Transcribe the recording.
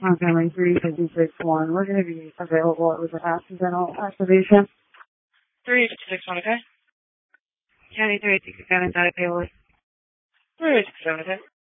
On family 356-1, we're going to be available with an accidental activation. 356-1, okay? County 367 is out of payload. 357, okay?